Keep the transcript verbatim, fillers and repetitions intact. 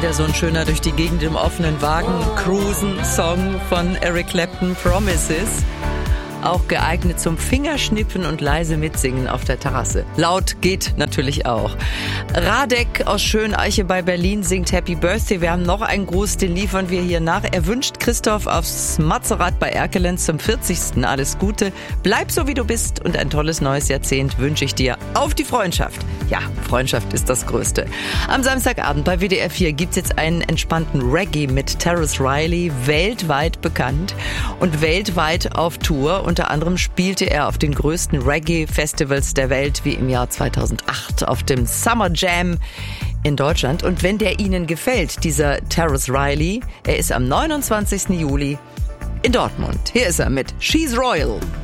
Wieder so ein schöner durch die Gegend im offenen Wagen Cruisen-Song von Eric Clapton, Promises. Auch geeignet zum Fingerschnippen und leise mitsingen auf der Terrasse. Laut geht natürlich auch. Radek aus Schöneiche bei Berlin singt Happy Birthday. Wir haben noch einen Gruß, den liefern wir hier nach. Er wünscht Christoph aufs Mazerat bei Erkelenz zum vierzigsten Alles Gute. Bleib so, wie du bist und ein tolles neues Jahrzehnt wünsche ich dir. Auf die Freundschaft. Ja, Freundschaft ist das Größte. Am Samstagabend bei W D R vier gibt's jetzt einen entspannten Reggae mit Terrace Riley, weltweit bekannt und weltweit auf Tour. Unter anderem spielte er auf den größten Reggae-Festivals der Welt, wie im Jahr zweitausendacht auf dem Summer Jam in Deutschland. Und wenn der Ihnen gefällt, dieser Terrace Riley, er ist am neunundzwanzigsten Juli in Dortmund. Hier ist er mit She's Royal.